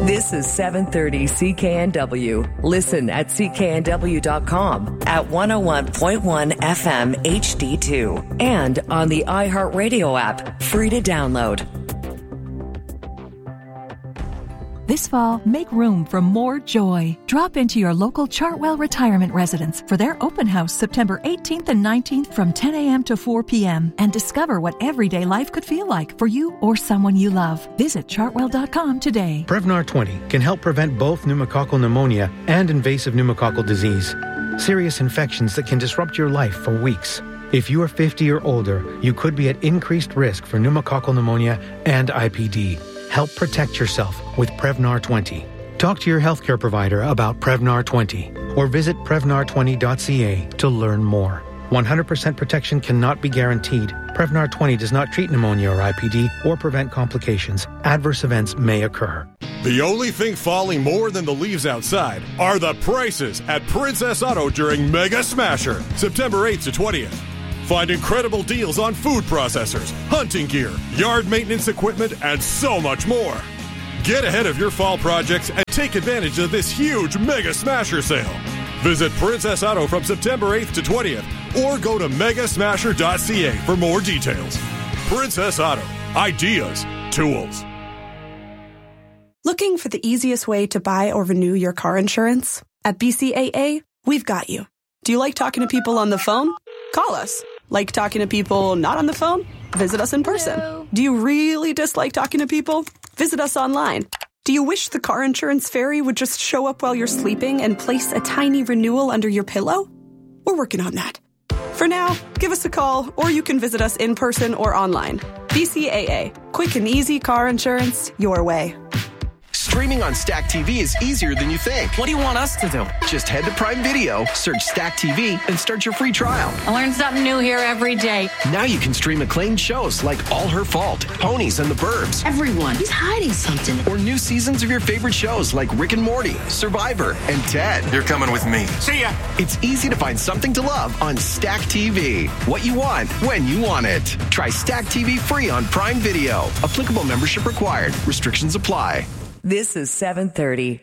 This is 730 CKNW. Listen at cknw.com, at 101.1 FM HD2, and on the iHeartRadio app, free to download. This fall, make room for more joy. Drop into your local Chartwell Retirement Residence for their open house September 18th and 19th from 10 a.m. to 4 p.m. and discover what everyday life could feel like for you or someone you love. Visit chartwell.com today. Prevnar 20 can help prevent both pneumococcal pneumonia and invasive pneumococcal disease, serious infections that can disrupt your life for weeks. If you are 50 or older, you could be at increased risk for pneumococcal pneumonia and IPD. Help protect yourself with Prevnar 20. Talk to your healthcare provider about Prevnar 20 or visit Prevnar20.ca to learn more. 100% protection cannot be guaranteed. Prevnar 20 does not treat pneumonia or IPD or prevent complications. Adverse events may occur. The only thing falling more than the leaves outside are the prices at Princess Auto during Mega Smasher, September 8th to 20th. Find incredible deals on food processors, hunting gear, yard maintenance equipment, and so much more. Get ahead of your fall projects and take advantage of this huge Mega Smasher sale. Visit Princess Auto from September 8th to 20th or go to megasmasher.ca for more details. Princess Auto. Ideas. Tools. Looking for the easiest way to buy or renew your car insurance? At BCAA, we've got you. Do you like talking to people on the phone? Call us. Like talking to people not on the phone? Visit us in person. Hello. Do you really dislike talking to people? Visit us online. Do you wish the car insurance fairy would just show up while you're sleeping and place a tiny renewal under your pillow? We're working on that. For now, give us a call or you can visit us in person or online. BCAA. Quick and easy car insurance your way. Streaming on Stack TV is easier than you think. What do you want us to do? Just head to Prime Video, search Stack TV, and start your free trial. I learn something new here every day. Now you can stream acclaimed shows like All Her Fault, Ponies and the Burbs. Everyone is hiding something. Or new seasons of your favorite shows like Rick and Morty, Survivor, and Ted. You're coming with me. See ya. It's easy to find something to love on Stack TV. What you want, when you want it. Try Stack TV free on Prime Video. Applicable membership required. Restrictions apply. This is 730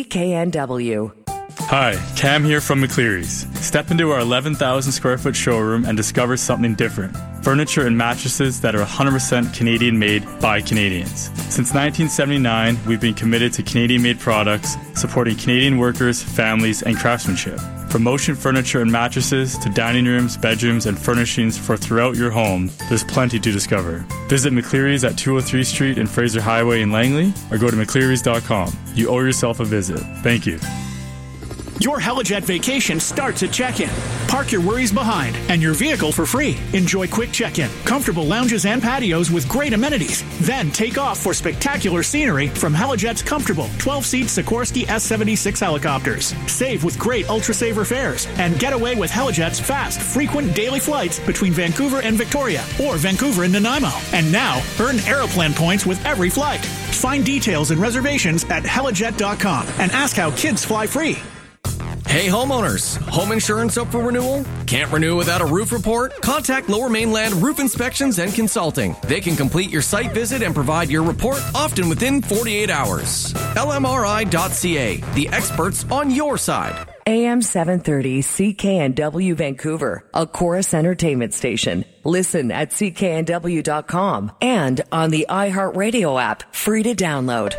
CKNW. Hi, Cam here from McCleary's. Step into our 11,000 square foot showroom and discover something different. Furniture and mattresses that are 100% Canadian made by Canadians. Since 1979, we've been committed to Canadian made products, supporting Canadian workers, families, and craftsmanship. From motion furniture and mattresses to dining rooms, bedrooms, and furnishings for throughout your home, there's plenty to discover. Visit McCleary's at 203 Street and Fraser Highway in Langley, or go to mcclearys.com. You owe yourself a visit. Thank you. Your Helijet vacation starts at check-in. Park your worries behind and your vehicle for free. Enjoy quick check-in, comfortable lounges and patios with great amenities. Then take off for spectacular scenery from Helijet's comfortable 12-seat Sikorsky S-76 helicopters. Save with great Ultra-Saver fares and get away with Helijet's fast, frequent daily flights between Vancouver and Victoria or Vancouver and Nanaimo. And now, earn Aeroplan points with every flight. Find details and reservations at helijet.com and ask how kids fly free. Hey homeowners, home insurance up for renewal? Can't renew without a roof report? Contact Lower Mainland Roof Inspections and Consulting. They can complete your site visit and provide your report often within 48 hours. LMRI.ca, the experts on your side. AM 730 CKNW Vancouver, a Chorus Entertainment station. Listen at cknw.com and on the iHeartRadio app, free to download.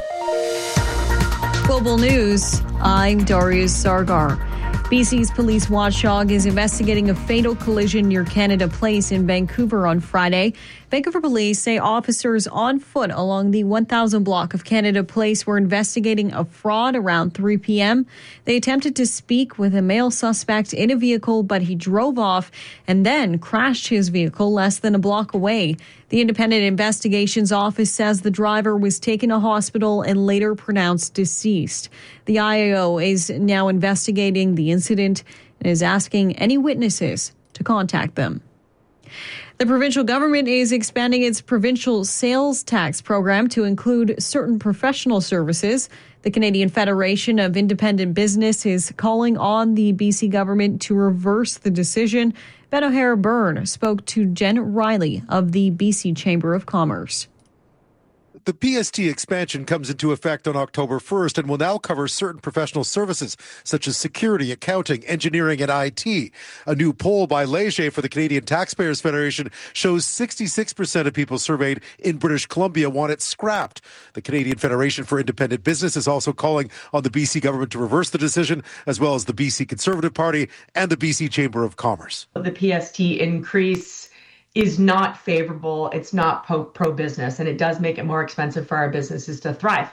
Global News, I'm Darius Sargar. BC's police watchdog is investigating a fatal collision near Canada Place in Vancouver on Friday. Vancouver police say officers on foot along the 1000 block of Canada Place were investigating a fraud around 3 p.m. They attempted to speak with a male suspect in a vehicle, but he drove off and then crashed his vehicle less than a block away. The Independent Investigations Office says the driver was taken to hospital and later pronounced deceased. The IAO is now investigating the incident and is asking any witnesses to contact them. The provincial government is expanding its provincial sales tax program to include certain professional services. The Canadian Federation of Independent Business is calling on the BC government to reverse the decision. Ben O'Hara-Byrne spoke to Jen Riley of the BC Chamber of Commerce. The PST expansion comes into effect on October 1st and will now cover certain professional services such as security, accounting, engineering, and IT. A new poll by Leger for the Canadian Taxpayers Federation shows 66% of people surveyed in British Columbia want it scrapped. The Canadian Federation for Independent Business is also calling on the BC government to reverse the decision, as well as the BC Conservative Party and the BC Chamber of Commerce. The PST increase is not favorable. It's not pro-business, and it does make it more expensive for our businesses to thrive.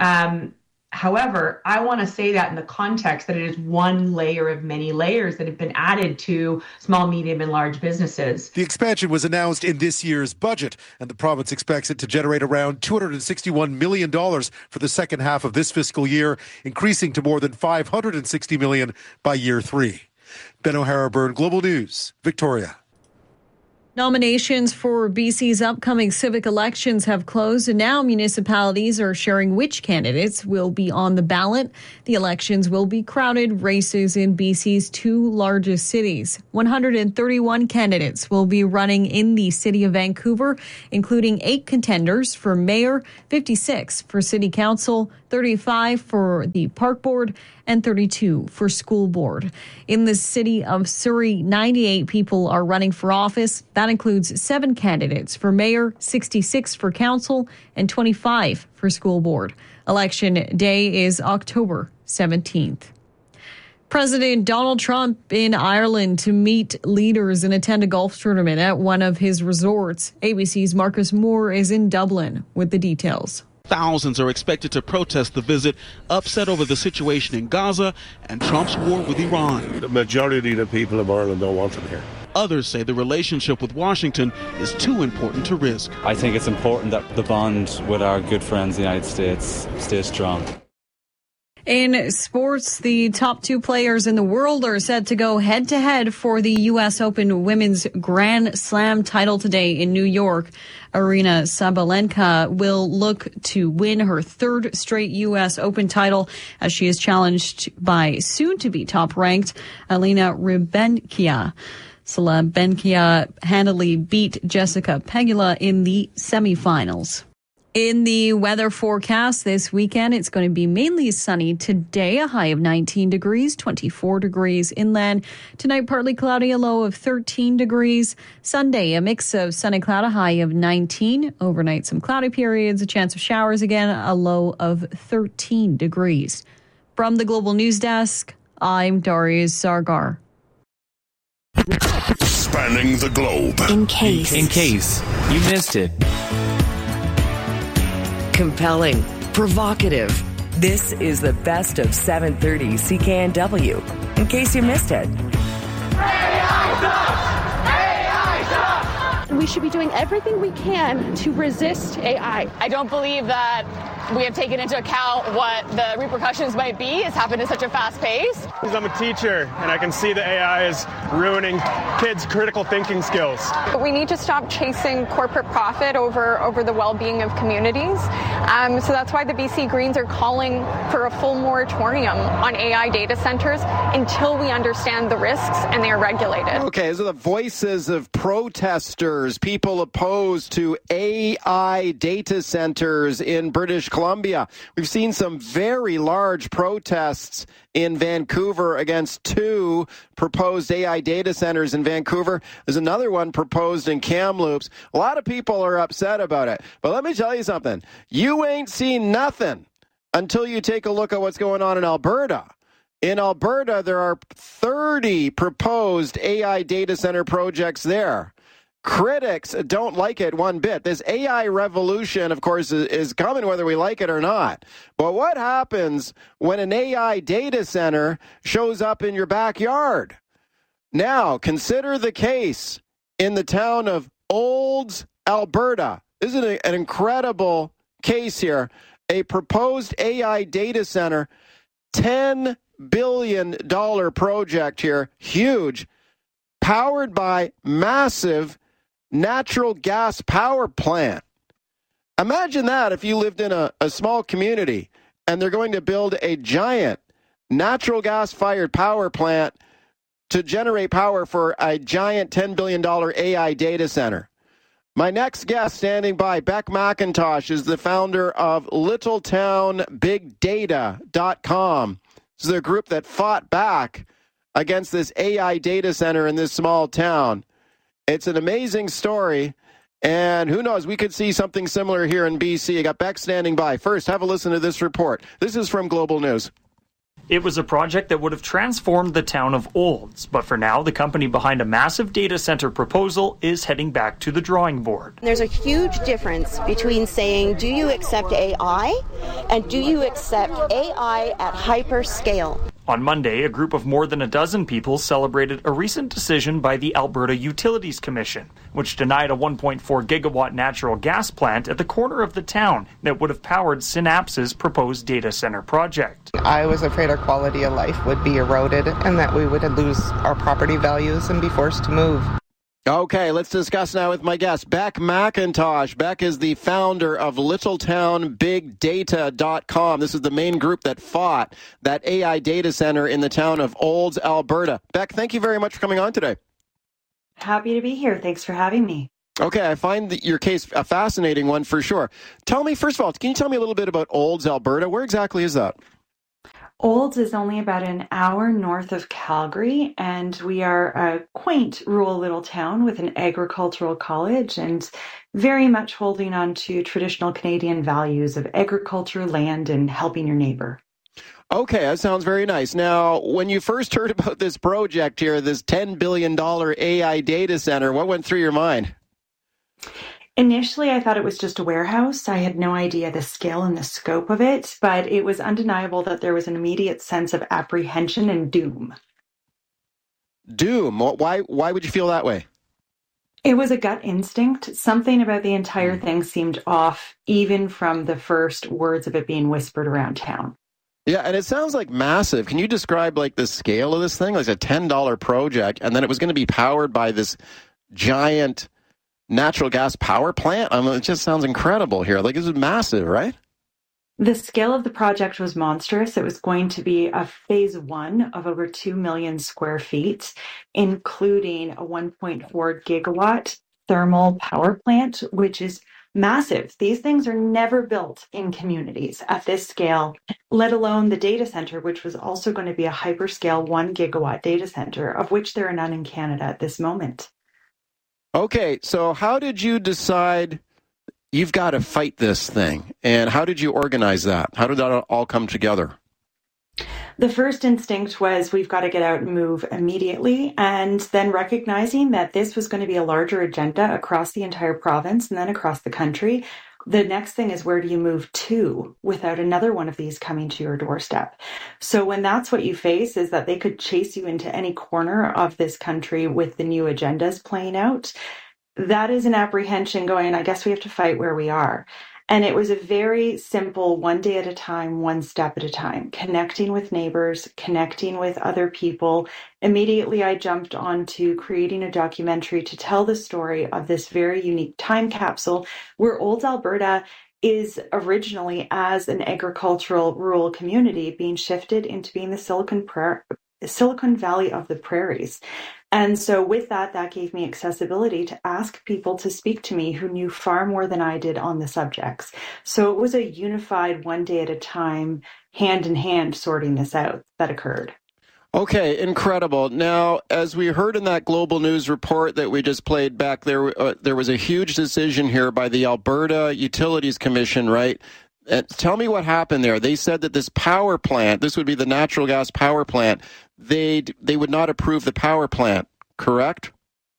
However, I want to say that in the context that it is one layer of many layers that have been added to small, medium, and large businesses. The expansion was announced in this year's budget, and the province expects it to generate around $261 million for the second half of this fiscal year, increasing to more than $560 million by year 3. Ben O'Hara Byrne, Global News, Victoria. Nominations for BC's upcoming civic elections have closed, and now municipalities are sharing which candidates will be on the ballot. The elections will be crowded races in BC's 2 largest cities. 131 candidates will be running in the city of Vancouver, including 8 contenders for mayor, 56 for city council, 35 for the park board, and 32 for school board. In the city of Surrey, 98 people are running for office. That includes 7 candidates for mayor, 66 for council, and 25 for school board. Election day is October 17th. President Donald Trump in Ireland to meet leaders and attend a golf tournament at one of his resorts. ABC's Marcus Moore is in Dublin with the details. Thousands are expected to protest the visit, upset over the situation in Gaza and Trump's war with Iran. The majority of the people of Ireland don't want him here. Others say the relationship with Washington is too important to risk. I think it's important that the bond with our good friends, the United States, stays strong. In sports, the top 2 players in the world are set to go head-to-head for the U.S. Open Women's Grand Slam title today in New York. Aryna Sabalenka will look to win her 3rd straight U.S. Open title as she is challenged by soon-to-be top-ranked Elena Rybakina. Sabalenka handily beat Jessica Pegula in the semifinals. In the weather forecast this weekend, it's going to be mainly sunny today, a high of 19 degrees, 24 degrees inland. Tonight, partly cloudy, a low of 13 degrees. Sunday, a mix of sun and cloud, a high of 19. Overnight, some cloudy periods, a chance of showers again, a low of 13 degrees. From the Global News Desk, I'm Darius Sargar. Spanning the globe. In case you missed it. Compelling, provocative. This is the best of 730 CKNW. In case you missed it. We should be doing everything we can to resist AI. I don't believe that we have taken into account what the repercussions might be. It's happened at such a fast pace. I'm a teacher, and I can see that AI is ruining kids' critical thinking skills. But we need to stop chasing corporate profit over the well-being of communities. So that's why the BC Greens are calling for a full moratorium on AI data centers until we understand the risks and they are regulated. Okay, those are the voices of protesters, people opposed to AI data centers in British Columbia. We've seen some very large protests in Vancouver against 2 proposed AI data centers in Vancouver. There's another one proposed in Kamloops. A lot of people are upset about it. But let me tell you something. You ain't seen nothing until you take a look at what's going on in Alberta. In Alberta, there are 30 proposed AI data center projects there. Critics don't like it one bit. This AI revolution, of course, is coming whether we like it or not. But what happens when an AI data center shows up in your backyard? Now, consider the case in the town of Olds, Alberta. This is an incredible case here. A proposed AI data center, $10 billion project here, huge, powered by massive natural gas power plant. Imagine that if you lived in a small community and they're going to build a giant natural gas-fired power plant to generate power for a giant $10 billion AI data center. My next guest standing by, Beck McIntosh, is the founder of LittletownBigData.com. This is a group that fought back against this AI data center in this small town. It's an amazing story, and who knows, we could see something similar here in BC. I got Beck standing by. First, have a listen to this report. This is from Global News. It was a project that would have transformed the town of Olds, but for now, the company behind a massive data center proposal is heading back to the drawing board. There's a huge difference between saying, do you accept AI, and do you accept AI at hyperscale? On Monday, a group of more than a dozen people celebrated a recent decision by the Alberta Utilities Commission, which denied a 1.4 gigawatt natural gas plant at the corner of the town that would have powered Synapse's proposed data center project. I was afraid our quality of life would be eroded and that we would lose our property values and be forced to move. Okay, let's discuss now with my guest, Beck McIntosh. Beck is the founder of LittletownBigData.com. This is the main group that fought that AI data center in the town of Olds, Alberta. Beck, thank you very much for coming on today. Happy to be here. Thanks for having me. Okay, I find your case a fascinating one for sure. Tell me, first of all, can you tell me a little bit about Olds, Alberta? Where exactly is that? Olds is only about an hour north of Calgary, and we are a quaint rural little town with an agricultural college and very much holding on to traditional Canadian values of agriculture, land, and helping your neighbor. Okay, that sounds very nice. Now, when you first heard about this project here, this $10 billion AI data center, what went through your mind? Initially, I thought it was just a warehouse. I had no idea the scale and the scope of it, but it was undeniable that there was an immediate sense of apprehension and doom. Doom? Why would you feel that way? It was a gut instinct. Something about the entire thing seemed off, even from the first words of it being whispered around town. Yeah, and it sounds like massive. Can you describe like the scale of this thing? Like a $10 project, and then it was going to be powered by this giant natural gas power plant? I mean, it just sounds incredible here. Like, this is massive, right? The scale of the project was monstrous. It was going to be a phase one of over 2 million square feet, including a 1.4 gigawatt thermal power plant, which is massive. These things are never built in communities at this scale, let alone the data center, which was also going to be a hyperscale 1 gigawatt data center, of which there are none in Canada at this moment. Okay, so how did you decide you've got to fight this thing? And how did you organize that? How did that all come together? The first instinct was we've got to get out and move immediately, and then recognizing that this was going to be a larger agenda across the entire province and then across the country. The next thing is, where do you move to without another one of these coming to your doorstep? So when that's what you face, is that they could chase you into any corner of this country with the new agendas playing out. That is an apprehension going, I guess we have to fight where we are. And it was a very simple, one day at a time, one step at a time, connecting with neighbors, connecting with other people. Immediately, I jumped onto creating a documentary to tell the story of this very unique time capsule where Olds, Alberta is originally as an agricultural rural community being shifted into being the Silicon Valley of the prairies. And so with that gave me accessibility to ask people to speak to me who knew far more than I did on the subjects. So it was a unified, one day at a time, hand in hand sorting this out that occurred. Okay, incredible. Now, as we heard in that Global News report that we just played back, there was a huge decision here by the Alberta Utilities Commission, right? Tell me what happened there. They said that this power plant, this would be the natural gas power plant, they would not approve the power plant, correct?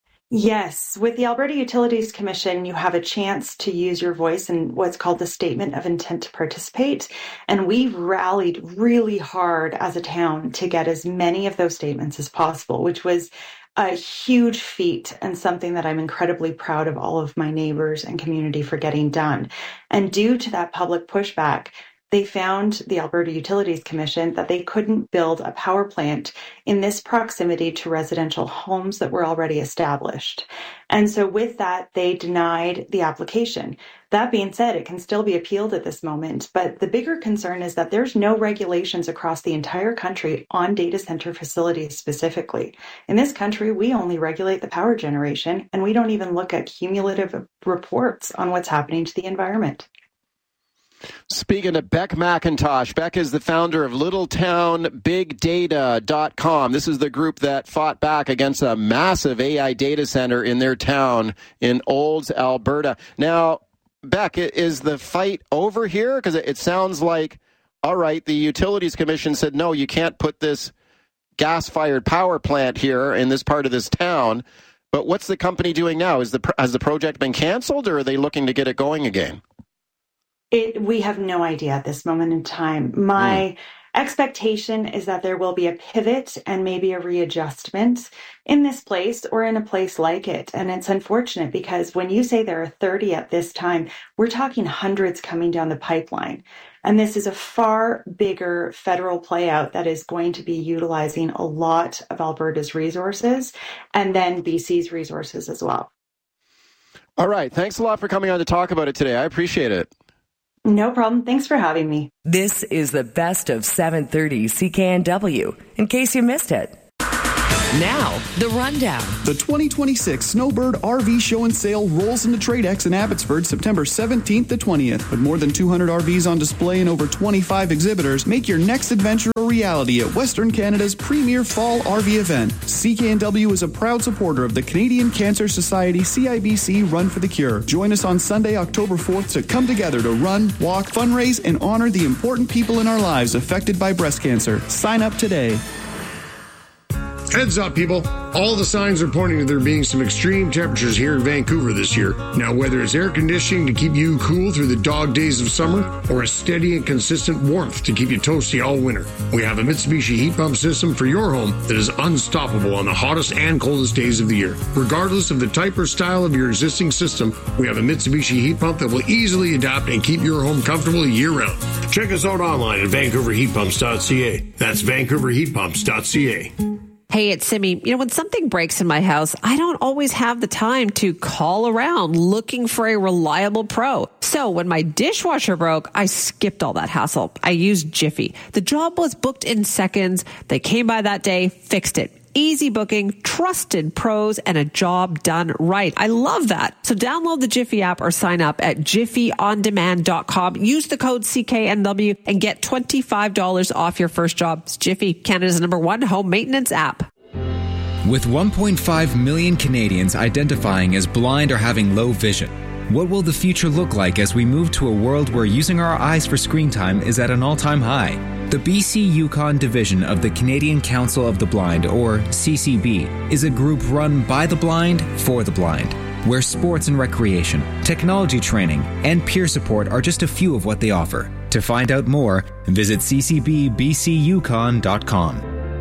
Yes. With the Alberta Utilities Commission, you have a chance to use your voice in what's called the Statement of Intent to Participate. And we've rallied really hard as a town to get as many of those statements as possible, which was a huge feat and something that I'm incredibly proud of all of my neighbors and community for getting done. And due to that public pushback, they found, the Alberta Utilities Commission, that they couldn't build a power plant in this proximity to residential homes that were already established. And so with that, they denied the application. That being said, it can still be appealed at this moment, but the bigger concern is that there's no regulations across the entire country on data center facilities specifically. In this country, we only regulate the power generation, and we don't even look at cumulative reports on what's happening to the environment. Speaking of Beck McIntosh, Beck is the founder of LittletownBigData.com. This is the group that fought back against a massive AI data center in their town in Olds, Alberta. Now, Beck, is the fight over here? Because it sounds like, all right, the Utilities Commission said, no, you can't put this gas-fired power plant here in this part of this town. But what's the company doing now? Has the project been canceled, or are they looking to get it going again? We have no idea at this moment in time. My expectation is that there will be a pivot and maybe a readjustment in this place or in a place like it. And it's unfortunate because when you say there are 30 at this time, we're talking hundreds coming down the pipeline. And this is a far bigger federal play out that is going to be utilizing a lot of Alberta's resources and then BC's resources as well. All right. Thanks a lot for coming on to talk about it today. I appreciate it. No problem. Thanks for having me. This is the best of 730 CKNW, in case you missed it. Now, the rundown. The 2026 Snowbird RV Show and Sale rolls into TradeX in Abbotsford September 17th to 20th. With more than 200 RVs on display and over 25 exhibitors, make your next adventure a reality at Western Canada's premier fall RV event. CKNW is a proud supporter of the Canadian Cancer Society CIBC Run for the Cure. Join us on Sunday, October 4th to come together to run, walk, fundraise, and honor the important people in our lives affected by breast cancer. Sign up today. Heads up, people. All the signs are pointing to there being some extreme temperatures here in Vancouver this year. Now, whether it's air conditioning to keep you cool through the dog days of summer or a steady and consistent warmth to keep you toasty all winter, we have a Mitsubishi heat pump system for your home that is unstoppable on the hottest and coldest days of the year. Regardless of the type or style of your existing system, we have a Mitsubishi heat pump that will easily adapt and keep your home comfortable year-round. Check us out online at VancouverHeatPumps.ca. That's VancouverHeatPumps.ca. Hey, it's Simi. When something breaks in my house, I don't always have the time to call around looking for a reliable pro. So when my dishwasher broke, I skipped all that hassle. I used Jiffy. The job was booked in seconds. They came by that day, fixed it. Easy booking, trusted pros, and a job done right. I love that. So download the Jiffy app or sign up at jiffyondemand.com. Use the code CKNW and get $25 off your first job. It's Jiffy, Canada's #1 home maintenance app. With 1.5 million Canadians identifying as blind or having low vision, what will the future look like as we move to a world where using our eyes for screen time is at an all-time high? The BC Yukon division of the Canadian Council of the Blind, or CCB, is a group run by the blind for the blind, where sports and recreation, technology training, and peer support are just a few of what they offer. To find out more, visit ccbbcyukon.com.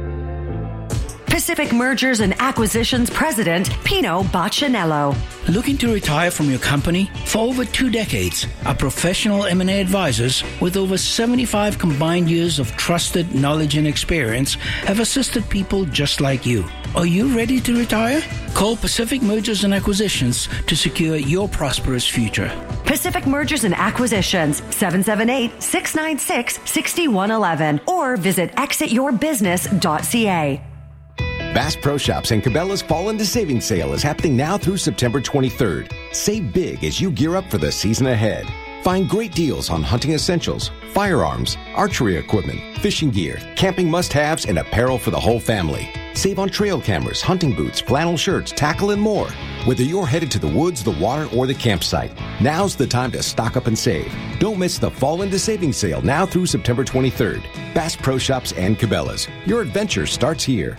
Pacific Mergers and Acquisitions President Pino Baccinello. Looking to retire from your company? For over 2 decades, our professional M&A advisors with over 75 combined years of trusted knowledge and experience have assisted people just like you. Are you ready to retire? Call Pacific Mergers and Acquisitions to secure your prosperous future. Pacific Mergers and Acquisitions, 778-696-6111, or visit exityourbusiness.ca. Bass Pro Shops and Cabela's Fall into Savings Sale is happening now through September 23rd. Save big as you gear up for the season ahead. Find great deals on hunting essentials, firearms, archery equipment, fishing gear, camping must-haves, and apparel for the whole family. Save on trail cameras, hunting boots, flannel shirts, tackle, and more. Whether you're headed to the woods, the water, or the campsite, now's the time to stock up and save. Don't miss the Fall into Savings Sale now through September 23rd. Bass Pro Shops and Cabela's. Your adventure starts here.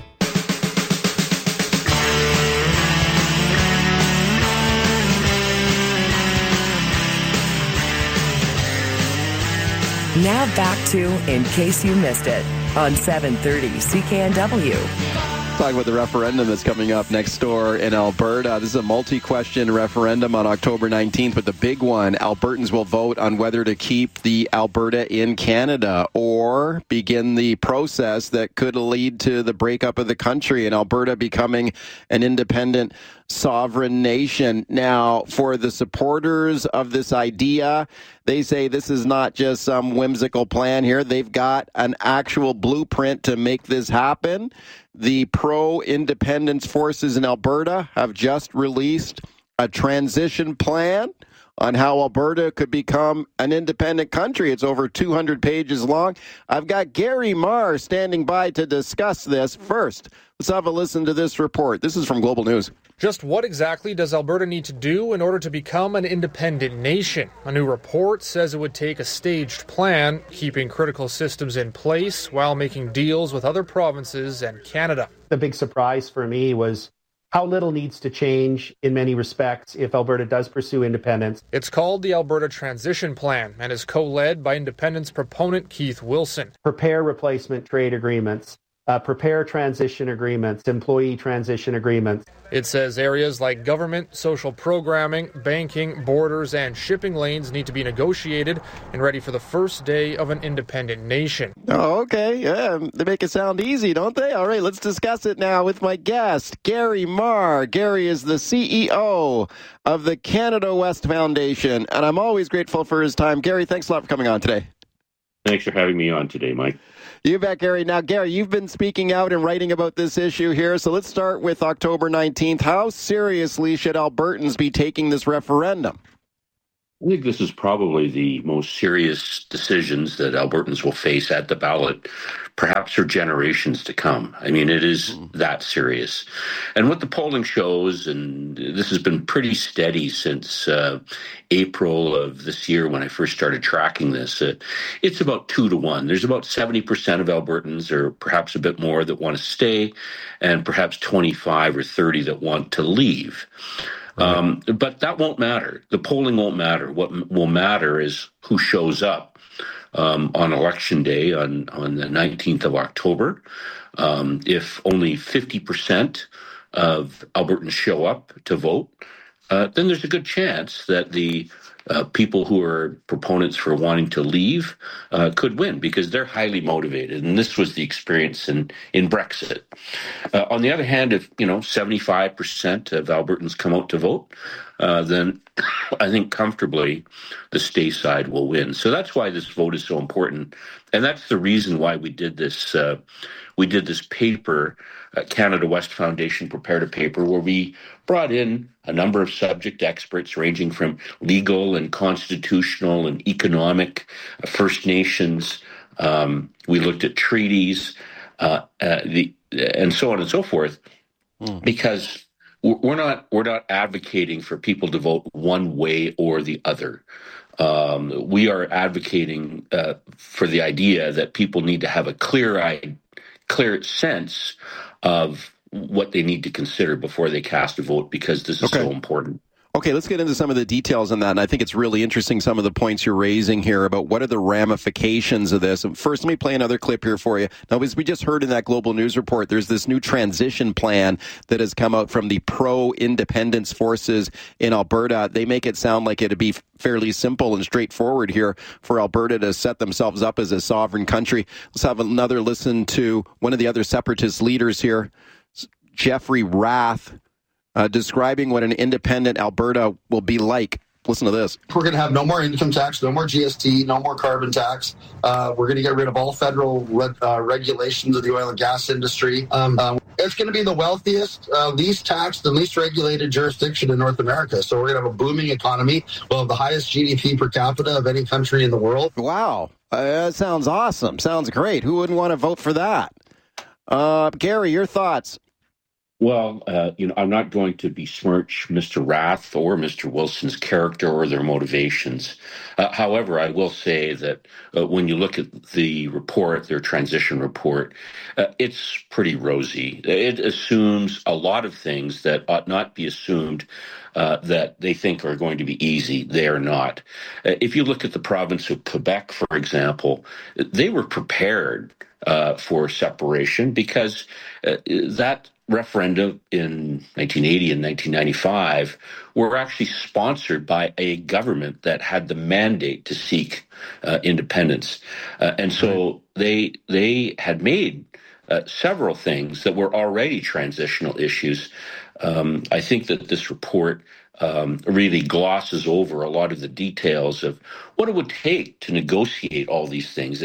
Now back to In Case You Missed It on 730 CKNW. Talk about the referendum that's coming up next door in Alberta. This is a multi-question referendum on October 19th, but the big one, Albertans will vote on whether to keep the Alberta in Canada or begin the process that could lead to the breakup of the country and Alberta becoming an independent sovereign nation. Now, for the supporters of this idea, they say this is not just some whimsical plan here. They've got an actual blueprint to make this happen. The pro-independence forces in Alberta have just released a transition plan on how Alberta could become an independent country. It's over 200 pages long. I've got Gary Marr standing by to discuss this. First, let's have a listen to this report. This is from Global News. Just what exactly does Alberta need to do in order to become an independent nation? A new report says it would take a staged plan, keeping critical systems in place while making deals with other provinces and Canada. The big surprise for me was how little needs to change in many respects if Alberta does pursue independence. It's called the Alberta Transition Plan and is co-led by independence proponent Keith Wilson. Prepare replacement trade agreements. Prepare transition agreements, employee transition agreements. It says areas like government, social programming, banking, borders, and shipping lanes need to be negotiated and ready for the first day of an independent nation. Oh, okay. Yeah, they make it sound easy, don't they? All right, let's discuss it now with my guest, Gary Marr. Gary is the CEO of the Canada West Foundation, and I'm always grateful for his time. Gary, thanks a lot for coming on today. Thanks for having me on today, Mike. You bet, Gary. Now, Gary, you've been speaking out and writing about this issue here, so let's start with October 19th. How seriously should Albertans be taking this referendum? I think this is probably the most serious decisions that Albertans will face at the ballot, perhaps for generations to come. I mean, it is that serious. And what the polling shows, and this has been pretty steady since April of this year when I first started tracking this, it's about 2-1. There's about 70% of Albertans, or perhaps a bit more, that want to stay, and perhaps 25 or 30 that want to leave. But that won't matter. The polling won't matter. What will matter is who shows up on Election Day on the 19th of October. If only 50% of Albertans show up to vote, then there's a good chance that the people who are proponents for wanting to leave could win because they're highly motivated. And this was the experience in Brexit. On the other hand, if 75% of Albertans come out to vote, then I think comfortably the stay side will win. So that's why this vote is so important. And that's the reason why we did this. We did this paper, Canada West Foundation prepared a paper where we brought in a number of subject experts ranging from legal and constitutional and economic, First Nations. We looked at treaties, and so on and so forth, because we're not advocating for people to vote one way or the other. We are advocating for the idea that people need to have a clear sense of what they need to consider before they cast a vote, because this is so important. Okay, let's get into some of the details on that. And I think it's really interesting, some of the points you're raising here about what are the ramifications of this. And first, let me play another clip here for you. Now, as we just heard in that Global News report, there's this new transition plan that has come out from the pro-independence forces in Alberta. They make it sound like it'd be fairly simple and straightforward here for Alberta to set themselves up as a sovereign country. Let's have another listen to one of the other separatist leaders here, Jeffrey Rath, describing what an independent Alberta will be like. Listen to this. We're going to have no more income tax, no more GST, no more carbon tax. We're going to get rid of all federal regulations of the oil and gas industry. It's going to be the wealthiest, least taxed, and least regulated jurisdiction in North America. So we're going to have a booming economy. We'll have the highest GDP per capita of any country in the world. Wow. That sounds awesome. Sounds great. Who wouldn't want to vote for that? Gary, your thoughts? Well, I'm not going to besmirch Mr. Rath or Mr. Wilson's character or their motivations. However, I will say that when you look at the report, their transition report, it's pretty rosy. It assumes a lot of things that ought not be assumed that they think are going to be easy. They are not. If you look at the province of Quebec, for example, they were prepared for separation because that referendum in 1980 and 1995 were actually sponsored by a government that had the mandate to seek independence. And so they had made several things that were already transitional issues. I think that this report really glosses over a lot of the details of what it would take to negotiate all these things.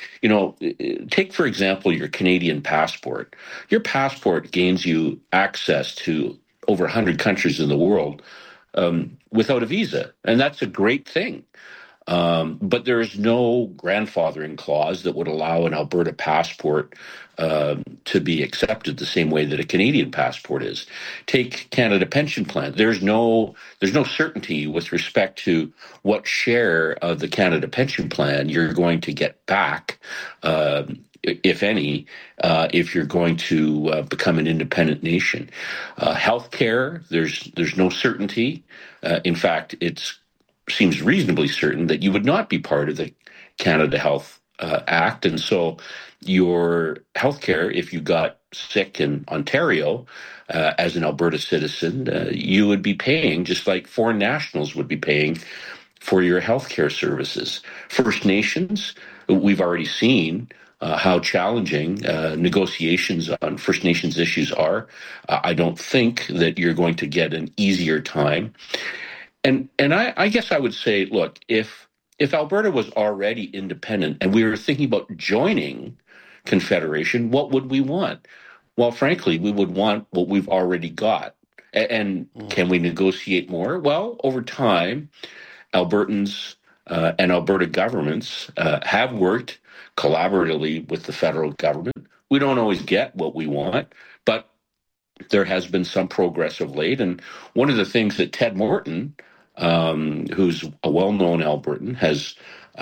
Take, for example, your Canadian passport. Your passport gains you access to over 100 countries in the world without a visa, and that's a great thing. But there is no grandfathering clause that would allow an Alberta passport to be accepted the same way that a Canadian passport is. Take Canada Pension Plan. There's no certainty with respect to what share of the Canada Pension Plan you're going to get back, if any, if you're going to become an independent nation. Healthcare, there's no certainty. In fact, it seems reasonably certain that you would not be part of the Canada Health Act, and so your healthcare, if you got sick in Ontario as an Alberta citizen, you would be paying just like foreign nationals would be paying for your healthcare services. First Nations, we've already seen how challenging negotiations on First Nations issues are. I don't think that you're going to get an easier time. And I guess I would say, look, if Alberta was already independent and we were thinking about joining Confederation, what would we want? Well, frankly, we would want what we've already got. And can we negotiate more? Well, over time, Albertans and Alberta governments have worked collaboratively with the federal government. We don't always get what we want, but there has been some progress of late. And one of the things that Ted Morton, who's a well-known Albertan, has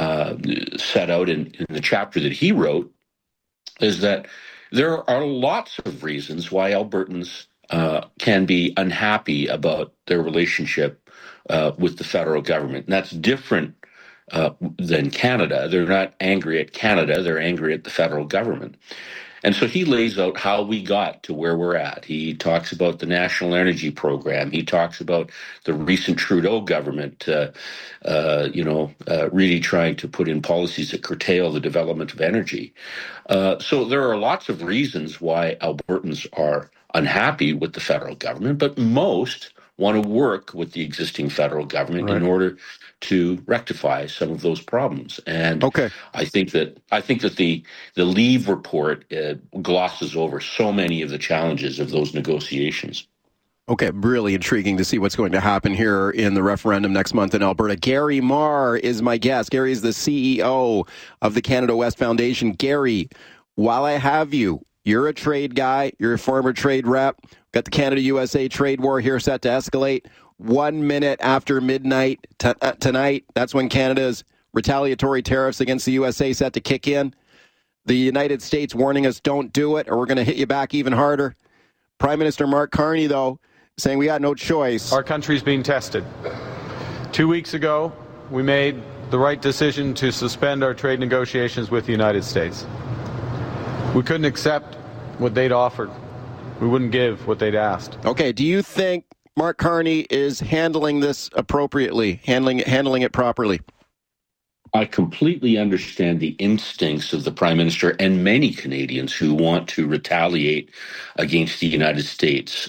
set out in the chapter that he wrote, is that there are lots of reasons why Albertans can be unhappy about their relationship with the federal government. And that's different than Canada. They're not angry at Canada, they're angry at the federal government. And so he lays out how we got to where we're at. He talks about the National Energy Program. He talks about the recent Trudeau government, really trying to put in policies that curtail the development of energy. So there are lots of reasons why Albertans are unhappy with the federal government, but most want to work with the existing federal government in order to rectify some of those problems. And I think that the Leave report glosses over so many of the challenges of those negotiations. Okay, really intriguing to see what's going to happen here in the referendum next month in Alberta. Gary Marr is my guest. Gary is the CEO of the Canada West Foundation. Gary, while I have you, you're a trade guy, you're a former trade rep, got the Canada-USA trade war here set to escalate. 1 minute after midnight tonight, that's when Canada's retaliatory tariffs against the USA set to kick in. The United States warning us, don't do it, or we're going to hit you back even harder. Prime Minister Mark Carney, though, saying we got no choice. Our country's being tested. 2 weeks ago, we made the right decision to suspend our trade negotiations with the United States. We couldn't accept what they'd offered. We wouldn't give what they'd asked. Okay, do you think Mark Carney is handling this appropriately, handling it properly? I completely understand the instincts of the Prime Minister and many Canadians who want to retaliate against the United States.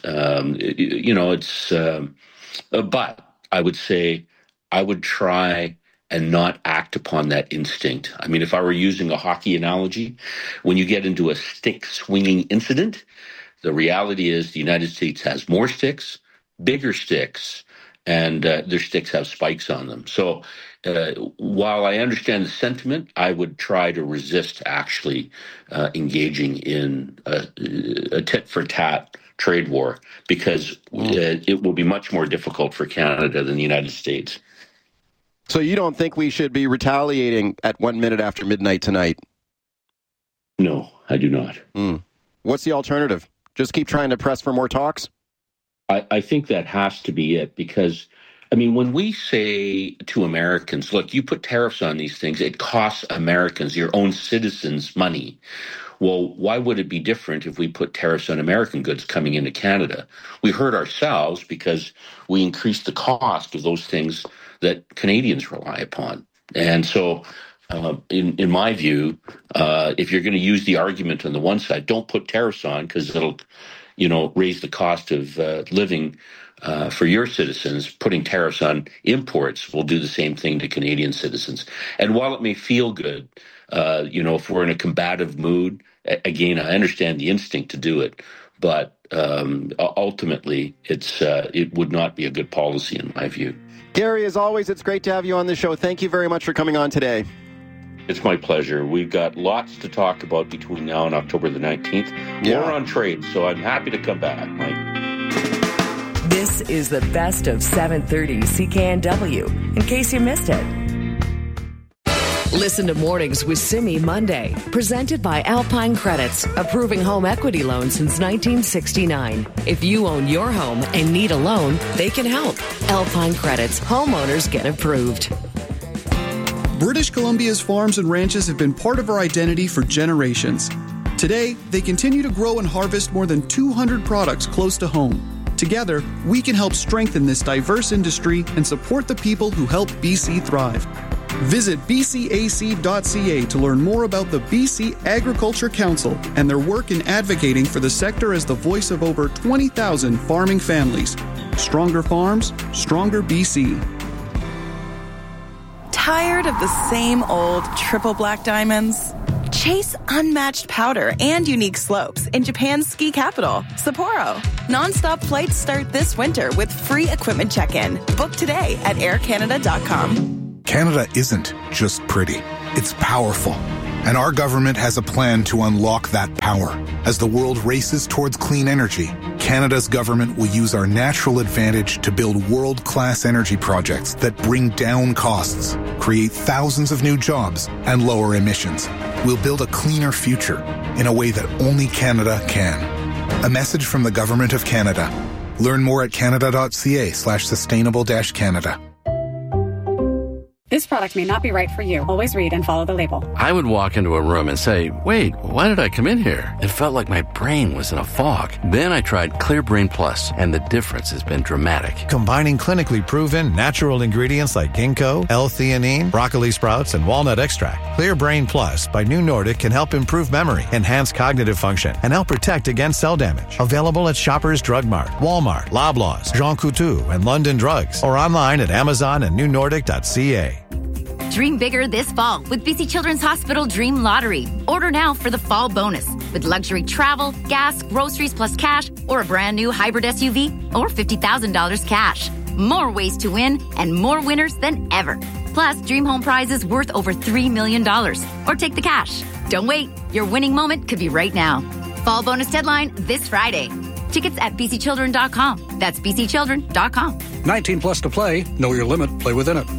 But I would say I would try and not act upon that instinct. I mean, if I were using a hockey analogy, when you get into a stick-swinging incident, the reality is the United States has more sticks, bigger sticks, and their sticks have spikes on them. So while I understand the sentiment, I would try to resist actually engaging in a tit-for-tat trade war, because it will be much more difficult for Canada than the United States. So you don't think we should be retaliating at 1 minute after midnight tonight? No, I do not. What's the alternative? Just keep trying to press for more talks? I think that has to be it, because, I mean, when we say to Americans, look, you put tariffs on these things, it costs Americans, your own citizens, money. Well, why would it be different if we put tariffs on American goods coming into Canada? We hurt ourselves because we increase the cost of those things that Canadians rely upon. And so, in my view, if you're going to use the argument on the one side, don't put tariffs on, because it'll, raise the cost of living for your citizens. Putting tariffs on imports will do the same thing to Canadian citizens. And while it may feel good, if we're in a combative mood, again, I understand the instinct to do it, but ultimately, it would not be a good policy in my view. Gary, as always, it's great to have you on the show. Thank you very much for coming on today. It's my pleasure. We've got lots to talk about between now and October the 19th. More on trade, so I'm happy to come back, Mike. This is the best of 730 CKNW, in case you missed it. Listen to Mornings with Simi Monday, presented by Alpine Credits, approving home equity loans since 1969. If you own your home and need a loan, they can help. Alpine Credits, homeowners get approved. British Columbia's farms and ranches have been part of our identity for generations. Today, they continue to grow and harvest more than 200 products close to home. Together, we can help strengthen this diverse industry and support the people who help BC thrive. Visit bcac.ca to learn more about the BC Agriculture Council and their work in advocating for the sector as the voice of over 20,000 farming families. Stronger farms, stronger BC. Tired of the same old triple black diamonds? Chase unmatched powder and unique slopes in Japan's ski capital, Sapporo. Non-stop flights start this winter with free equipment check-in. Book today at aircanada.com. Canada isn't just pretty, it's powerful. And our government has a plan to unlock that power. As the world races towards clean energy, Canada's government will use our natural advantage to build world-class energy projects that bring down costs, create thousands of new jobs, and lower emissions. We'll build a cleaner future in a way that only Canada can. A message from the Government of Canada. Learn more at canada.ca/sustainable-Canada. This product may not be right for you. Always read and follow the label. I would walk into a room and say, wait, why did I come in here? It felt like my brain was in a fog. Then I tried Clear Brain Plus, and the difference has been dramatic. Combining clinically proven natural ingredients like ginkgo, L-theanine, broccoli sprouts, and walnut extract, Clear Brain Plus by New Nordic can help improve memory, enhance cognitive function, and help protect against cell damage. Available at Shoppers Drug Mart, Walmart, Loblaws, Jean Coutu, and London Drugs, or online at Amazon and newnordic.ca. Dream bigger this fall with BC Children's Hospital Dream Lottery. Order now for the fall bonus with luxury travel, gas, groceries plus cash, or a brand new hybrid SUV, or $50,000 cash. More ways to win and more winners than ever. Plus, dream home prizes worth over $3 million. Or take the cash. Don't wait. Your winning moment could be right now. Fall bonus deadline this Friday. Tickets at bcchildren.com. That's bcchildren.com. 19 plus to play. Know your limit. Play within it.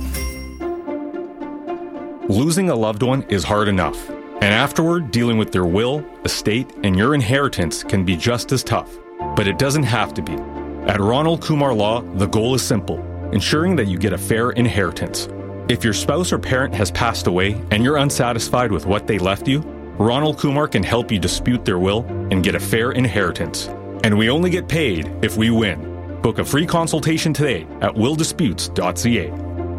Losing a loved one is hard enough, and afterward, dealing with their will, estate, and your inheritance can be just as tough. But it doesn't have to be. At Ronald Kumar Law, the goal is simple, ensuring that you get a fair inheritance. If your spouse or parent has passed away and you're unsatisfied with what they left you, Ronald Kumar can help you dispute their will and get a fair inheritance. And we only get paid if we win. Book a free consultation today at willdisputes.ca.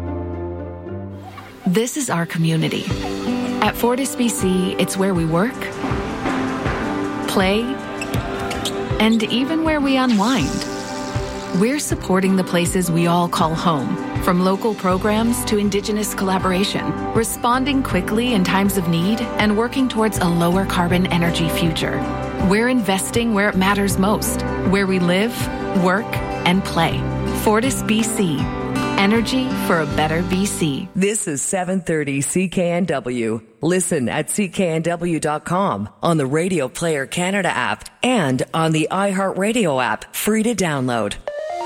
This is our community. At Fortis BC, it's where we work, play, and even where we unwind. We're supporting the places we all call home, from local programs to Indigenous collaboration, responding quickly in times of need and working towards a lower carbon energy future. We're investing where it matters most, where we live, work, and play. Fortis BC. Energy for a better BC. This is 730 CKNW. Listen at cknw.com, on the Radio Player Canada app, and on the iHeartRadio app, free to download.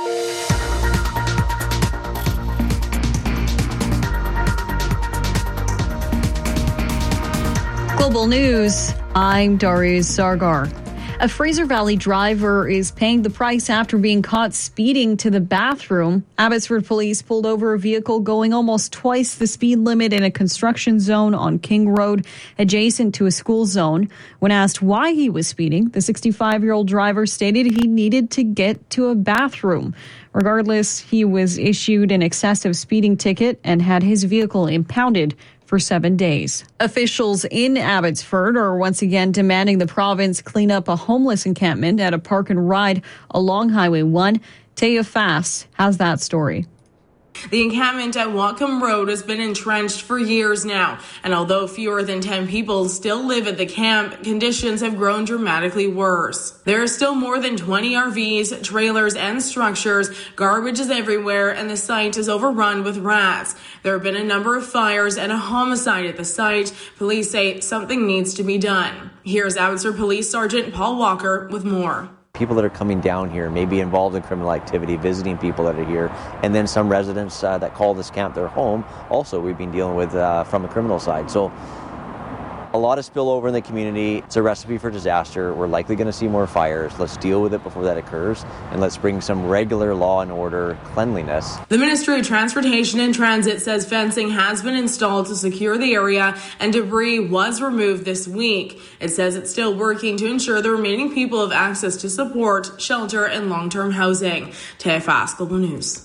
Global News, I'm Darius Sargar. A Fraser Valley driver is paying the price after being caught speeding to the bathroom. Abbotsford police pulled over a vehicle going almost twice the speed limit in a construction zone on King Road, adjacent to a school zone. When asked why he was speeding, the 65-year-old driver stated he needed to get to a bathroom. Regardless, he was issued an excessive speeding ticket and had his vehicle impounded for 7 days. Officials in Abbotsford are once again demanding the province clean up a homeless encampment at a park and ride along Highway 1. Taya Fass has that story. The encampment at Whatcom Road has been entrenched for years now, and although fewer than 10 people still live at the camp, conditions have grown dramatically worse. There are still more than 20 RVs, trailers, and structures, garbage is everywhere, and the site is overrun with rats. There have been a number of fires and a homicide at the site. Police say something needs to be done. Here's Abbotsford Police Sergeant Paul Walker with more. People that are coming down here may be involved in criminal activity, visiting people that are here, and then some residents that call this camp their home, also we've been dealing with from a criminal side. So a lot of spillover in the community. It's a recipe for disaster. We're likely going to see more fires. Let's deal with it before that occurs, and let's bring some regular law and order cleanliness. The Ministry of Transportation and Transit says fencing has been installed to secure the area, and debris was removed this week. It says it's still working to ensure the remaining people have access to support, shelter, and long-term housing. Taya Fass, Global News.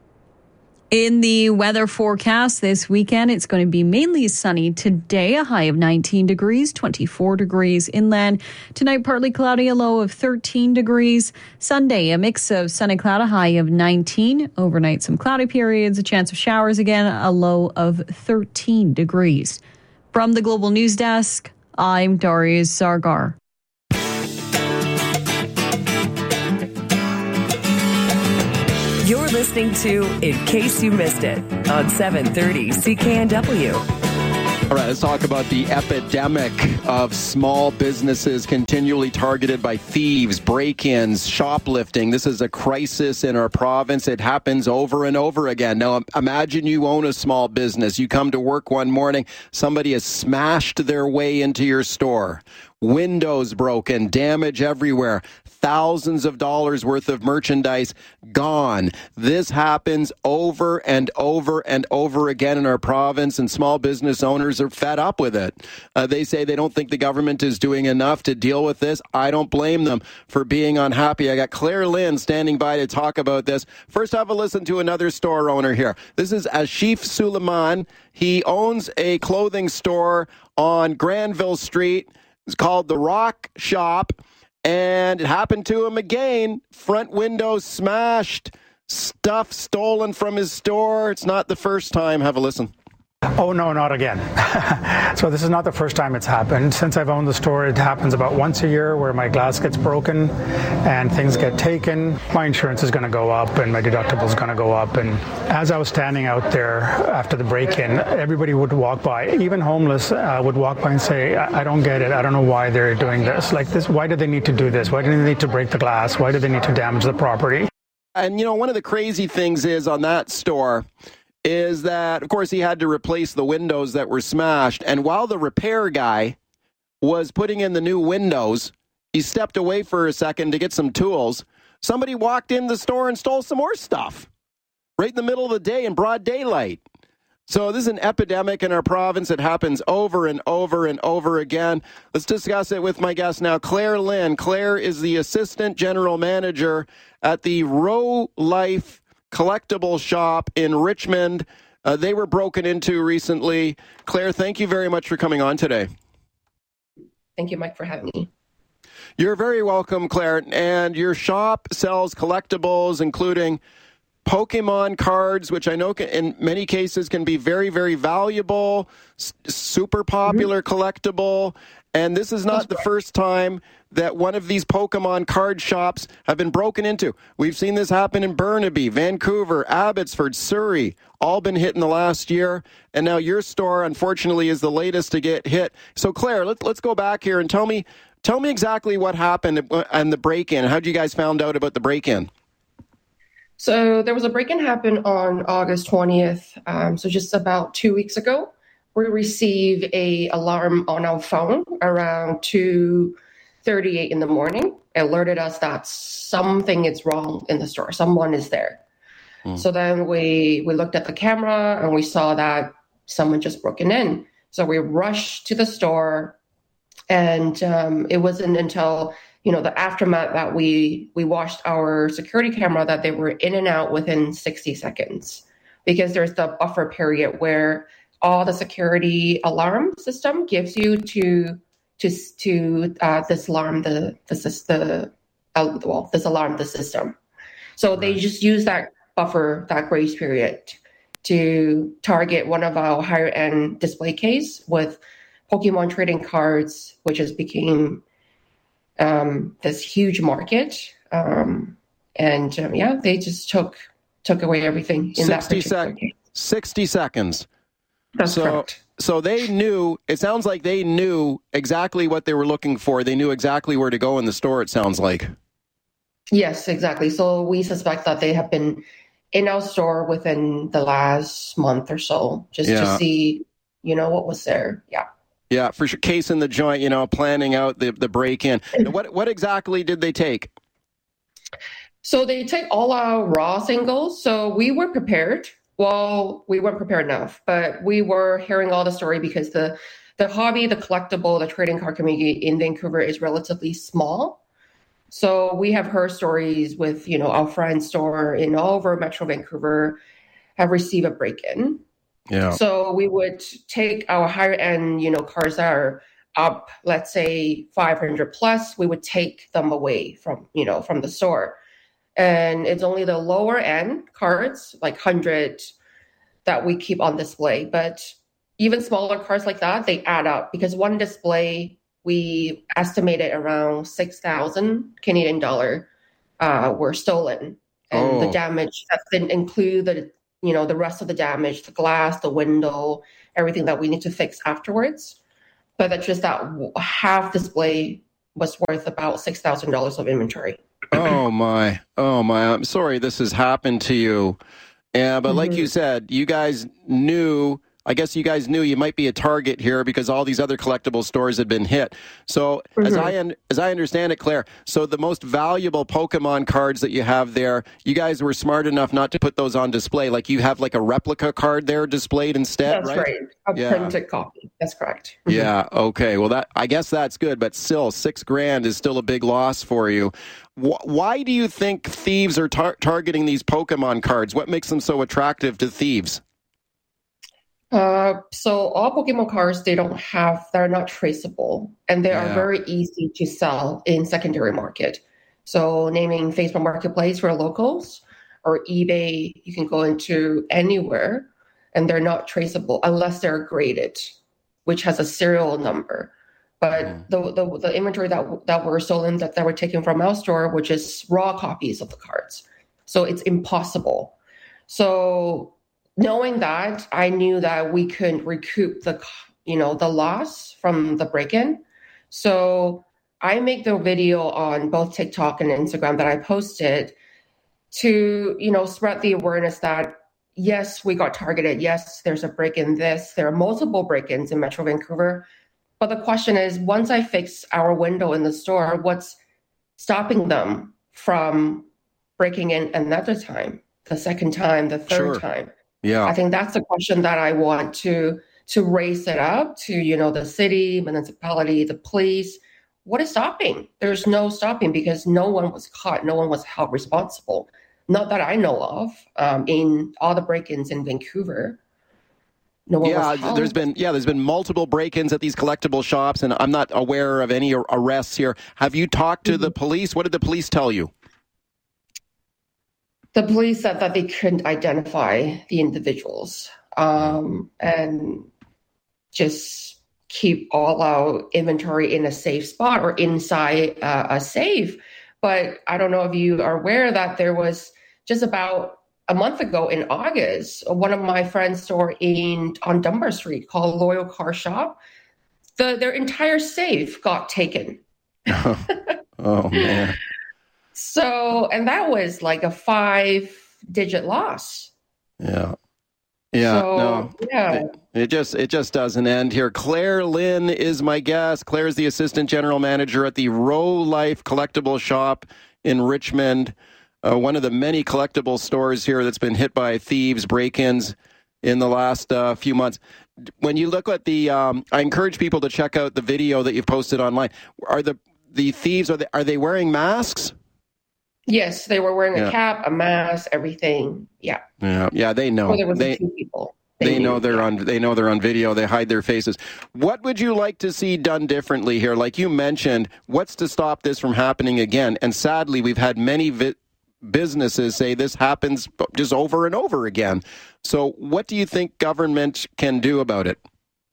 In the weather forecast this weekend, it's going to be mainly sunny today, a high of 19 degrees, 24 degrees inland. Tonight, partly cloudy, a low of 13 degrees. Sunday, a mix of sun and cloud, a high of 19. Overnight, some cloudy periods, a chance of showers again, a low of 13 degrees. From the Global News Desk, I'm Darius Sargar. You're listening to In Case You Missed It on 730 CKNW. All right, let's talk about the epidemic of small businesses continually targeted by thieves, break-ins, shoplifting. This is a crisis in our province. It happens over and over again. Now, imagine you own a small business. You come to work one morning, somebody has smashed their way into your store. Windows broken, damage everywhere, thousands of dollars worth of merchandise gone. This happens over and over and over again in our province, and small business owners are fed up with it. They say they don't think the government is doing enough to deal with this. I don't blame them for being unhappy. I got Claire Lynn standing by to talk about this. First, have a listen to another store owner here. This is Ashif Suleiman. He owns a clothing store on Granville Street. It's called The Rock Shop, and it happened to him again. Front windows smashed, stuff stolen from his store. It's not the first time. Have a listen. Oh, no, not again. So this is not the first time it's happened. Since I've owned the store, it happens about once a year where my glass gets broken and things get taken. My insurance is going to go up and my deductible is going to go up. And as I was standing out there after the break-in, everybody would walk by, even homeless would walk by and say, I don't get it. I don't know why they're doing this. Like this, why do they need to do this? Why do they need to break the glass? Why do they need to damage the property? And, you know, one of the crazy things is on that store is that, of course, he had to replace the windows that were smashed. And while the repair guy was putting in the new windows, he stepped away for a second to get some tools. Somebody walked in the store and stole some more stuff right in the middle of the day in broad daylight. So this is an epidemic in our province. It happens over and over and over again. Let's discuss it with my guest now, Claire Lynn. Claire is the Assistant General Manager at the Row Life collectible shop in Richmond. They were broken into recently. Claire, thank you very much for coming on today. Thank you, Mike, for having me. You're very welcome, Claire. And your shop sells collectibles, including Pokemon cards, which I know in many cases can be very, very valuable, super popular, collectible. And this is not the first time that one of these Pokemon card shops have been broken into. We've seen this happen in Burnaby, Vancouver, Abbotsford, Surrey, all been hit in the last year. And now your store, unfortunately, is the latest to get hit. So, Claire, let's go back here and tell me exactly what happened and the break-in. How did you guys find out about the break-in? So there was a break-in happen on August 20th, so just about 2 weeks ago. We received an alarm on our phone around 2:38 in the morning. It alerted us that something is wrong in the store. Someone is there. So then we looked at the camera and we saw that someone just broken in. So we rushed to the store, and it wasn't until the aftermath that we watched our security camera that they were in and out within 60 seconds, because there's the buffer period where all the security alarm system gives you to disalarm the system. So they just use that buffer, that grace period, to target one of our higher end display case with Pokemon trading cards, which has became this huge market. They just took away everything in that particular case. 60 seconds. That's correct. So they knew, it sounds like they knew exactly what they were looking for. They knew exactly where to go in the store, it sounds like. Yes, exactly. So we suspect that they have been in our store within the last month or so, just to see, what was there. Yeah. Yeah, for sure. Case in the joint, planning out the break-in. What exactly did they take? So they take all our raw singles. So we were prepared. Well, we weren't prepared enough, but we were hearing all the story because the hobby, the collectible, the trading card community in Vancouver is relatively small. So we have heard stories with, our friend's store in all over Metro Vancouver have received a break-in. Yeah. So we would take our higher end, cars that are up, let's say 500 plus, we would take them away from the store. And it's only the lower end cards, like 100, that we keep on display. But even smaller cards like that, they add up, because one display, we estimated around 6,000 Canadian dollar were stolen. And the damage, that didn't include the rest of the damage, the glass, the window, everything that we need to fix afterwards. But that's just that half display was worth about $6,000 of inventory. Oh my. I'm sorry this has happened to you. Yeah, but like you said, you guys knew you might be a target here because all these other collectible stores had been hit. So as I understand it, Claire, so the most valuable Pokemon cards that you have there, you guys were smart enough not to put those on display. Like you have like a replica card there displayed instead, right? That's right. A printed copy. That's correct. Yeah. Okay. Well, I guess that's good, but still, $6,000 is still a big loss for you. Why do you think thieves are targeting these Pokemon cards? What makes them so attractive to thieves? So all Pokemon cards, they're not traceable, and they are very easy to sell in secondary market. So naming Facebook Marketplace for locals or eBay, you can go into anywhere and they're not traceable unless they're graded, which has a serial number. But the inventory that were stolen, that were taken from our store, which is raw copies of the cards. So it's impossible. So knowing that, I knew that we couldn't recoup the loss from the break-in. So I make the video on both TikTok and Instagram that I posted to, spread the awareness that, yes, we got targeted. Yes, there's a break-in this. There are multiple break-ins in Metro Vancouver. But the question is, once I fix our window in the store, what's stopping them from breaking in another time, the second time, the third time? Yeah, I think that's the question that I want to raise it up to, the city, municipality, the police. What is stopping? There's no stopping because no one was caught. No one was held responsible. Not that I know of in all the break-ins in Vancouver. No one was held. There's been multiple break-ins at these collectible shops, and I'm not aware of any arrests here. Have you talked to the police? What did the police tell you? the police said that they couldn't identify the individuals and just keep all our inventory in a safe spot or inside a safe. But I don't know if you are aware that there was just about a month ago in August, one of my friends' store on Dunbar Street called Loyal Car Shop, their entire safe got taken. Oh, man. So, and that was like a 5-digit loss. Yeah. Yeah. So, no. Yeah. It just doesn't end here. Claire Lynn is my guest. Claire is the assistant general manager at the Row Life Collectible Shop in Richmond. One of the many collectible stores here that's been hit by thieves, break-ins in the last few months. When you look at the, I encourage people to check out the video that you've posted online. Are the thieves, are they wearing masks? Yes, they were wearing a cap, a mask, everything. Yeah. Yeah, they know. Well, there was 2 people. They know they're on video. They hide their faces. What would you like to see done differently here? Like you mentioned, what's to stop this from happening again? And sadly, we've had many businesses say this happens just over and over again. So what do you think government can do about it?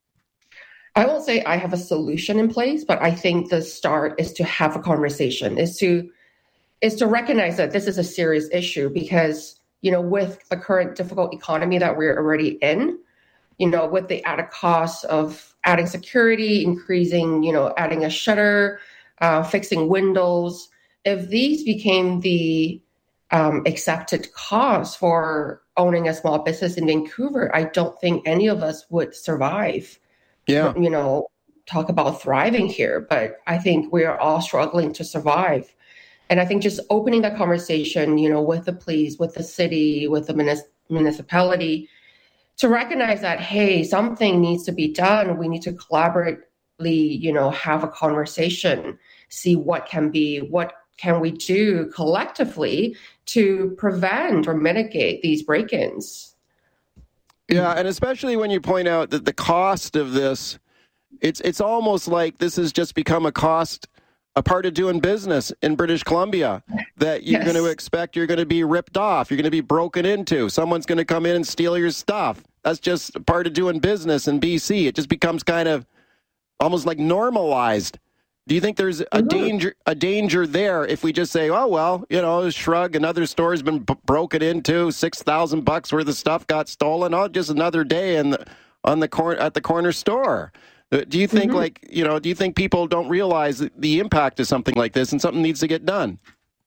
I won't say I have a solution in place, but I think the start is to have a conversation, is to recognize that this is a serious issue because, with the current difficult economy that we're already in, with the added cost of adding security, increasing, adding a shutter, fixing windows, if these became the accepted cost for owning a small business in Vancouver, I don't think any of us would survive. Yeah. Talk about thriving here, but I think we are all struggling to survive. And I think just opening that conversation, with the police, with the city, with the municipality, to recognize that, hey, something needs to be done. We need to collaboratively, have a conversation, see what can we do collectively to prevent or mitigate these break-ins. Yeah, and especially when you point out that the cost of this, it's almost like this has just become a part of doing business in British Columbia, that you're going to expect you're going to be ripped off, you're going to be broken into, someone's going to come in and steal your stuff. That's just a part of doing business in BC. It just becomes kind of almost like normalized. Do you think there's a danger there if we just say, oh, well, shrug, another store's been broken into, $6,000 worth of stuff got stolen, just another day at the corner store? Do you think do you think people don't realize the impact of something like this and something needs to get done?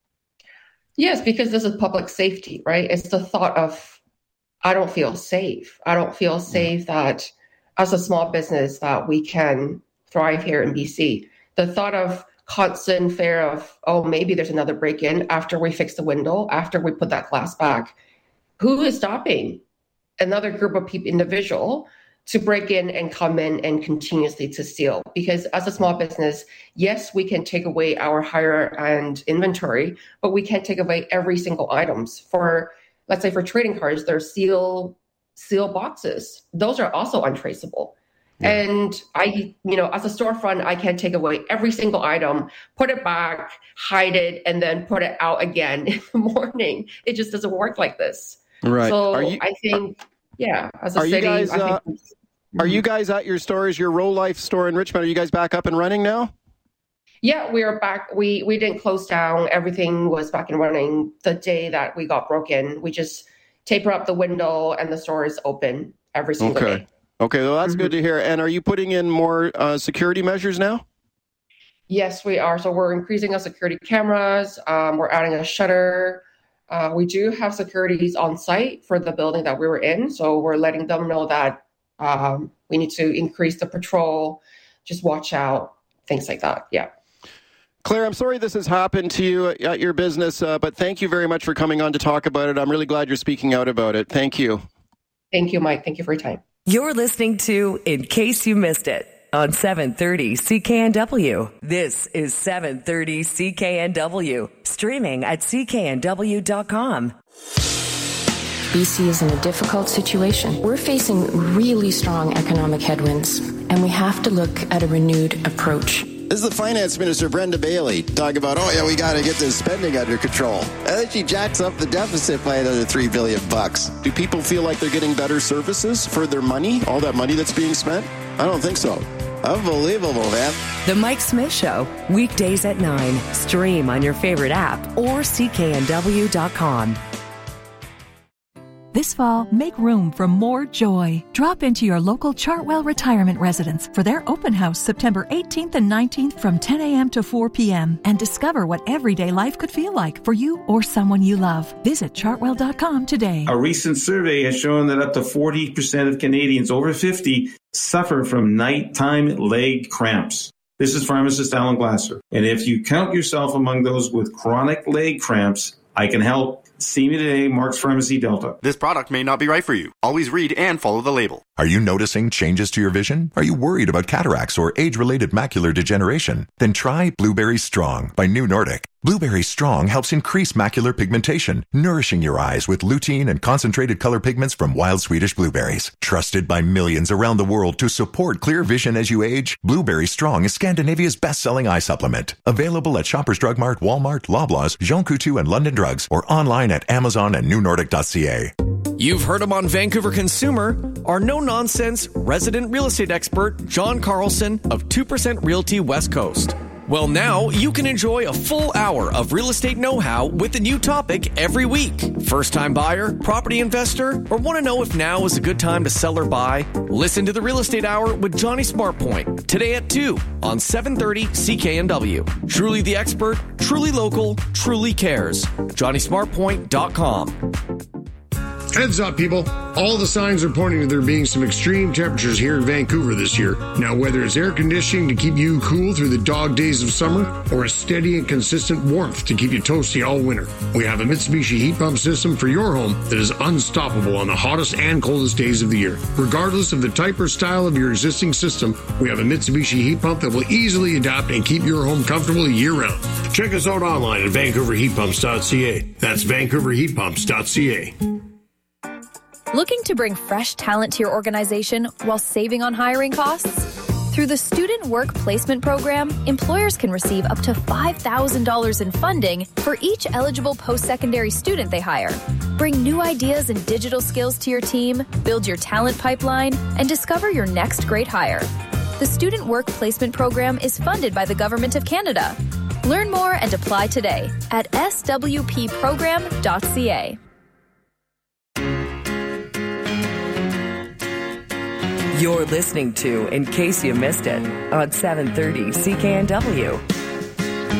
Yes, because this is public safety, right? It's the thought of, I don't feel safe. I don't feel safe that as a small business that we can thrive here in BC. The thought of constant fear of, maybe there's another break-in after we fix the window, after we put that glass back. Who is stopping another group of individual to break in and come in and continuously to steal? Because as a small business, yes, we can take away our higher end inventory, but we can't take away every single items. Let's say for trading cards, there's seal boxes. Those are also untraceable. Yeah. And I, as a storefront, I can take away every single item, put it back, hide it, and then put it out again in the morning. It just doesn't work like this. Right. So I think, as a city, are you guys at your stores, your Row Life store in Richmond? Are you guys back up and running now? Yeah, we are back. We didn't close down. Everything was back and running the day that we got broken. We just taper up the window and the store is open every single day. Okay, well, that's good to hear. And are you putting in more security measures now? Yes, we are. So we're increasing our security cameras. We're adding a shutter. We do have securities on site for the building that we were in. So we're letting them know that we need to increase the patrol, just watch out, things like that. Yeah. Claire, I'm sorry this has happened to you at your business, but thank you very much for coming on to talk about it. I'm really glad you're speaking out about it. Thank you. Thank you, Mike. Thank you for your time. You're listening to In Case You Missed It on 730 CKNW. This is 730 CKNW, streaming at cknw.com. BC is in a difficult situation. We're facing really strong economic headwinds, and we have to look at a renewed approach. This is the Finance Minister, Brenda Bailey, talking about, we got to get this spending under control. And then she jacks up the deficit by another $3 billion. Do people feel like they're getting better services for their money, all that money that's being spent? I don't think so. Unbelievable, man. The Mike Smith Show, weekdays at 9. Stream on your favorite app or cknw.com. This fall, make room for more joy. Drop into your local Chartwell Retirement Residence for their open house September 18th and 19th from 10 a.m. to 4 p.m. and discover what everyday life could feel like for you or someone you love. Visit chartwell.com today. A recent survey has shown that up to 40% of Canadians over 50 suffer from nighttime leg cramps. This is pharmacist Alan Glasser. And if you count yourself among those with chronic leg cramps, I can help. See me today, Mark's Pharmacy Delta. This product may not be right for you. Always read and follow the label. Are you noticing changes to your vision? Are you worried about cataracts or age-related macular degeneration? Then try Blueberry Strong by New Nordic. Blueberry Strong helps increase macular pigmentation, nourishing your eyes with lutein and concentrated color pigments from wild Swedish blueberries. Trusted by millions around the world to support clear vision as you age, Blueberry Strong is Scandinavia's best-selling eye supplement. Available at Shoppers Drug Mart, Walmart, Loblaws, Jean Coutu, and London Drugs, or online at Amazon and newnordic.ca. You've heard him on Vancouver Consumer. Our no-nonsense resident real estate expert, John Carlson of 2% Realty West Coast. Well, now you can enjoy a full hour of real estate know-how with a new topic every week. First-time buyer, property investor, or want to know if now is a good time to sell or buy? Listen to the Real Estate Hour with Johnny SmartPoint today at 2 on 730 CKNW. Truly the expert, truly local, truly cares. JohnnySmartPoint.com. Heads up, people. All the signs are pointing to there being some extreme temperatures here in Vancouver this year. Now, whether it's air conditioning to keep you cool through the dog days of summer or a steady and consistent warmth to keep you toasty all winter, we have a Mitsubishi heat pump system for your home that is unstoppable on the hottest and coldest days of the year. Regardless of the type or style of your existing system, we have a Mitsubishi heat pump that will easily adapt and keep your home comfortable year-round. Check us out online at VancouverHeatPumps.ca. That's VancouverHeatPumps.ca. Looking to bring fresh talent to your organization while saving on hiring costs? Through the Student Work Placement Program, employers can receive up to $5,000 in funding for each eligible post-secondary student they hire. Bring new ideas and digital skills to your team, build your talent pipeline, and discover your next great hire. The Student Work Placement Program is funded by the Government of Canada. Learn more and apply today at swpprogram.ca. You're listening to In Case You Missed It on 730 CKNW.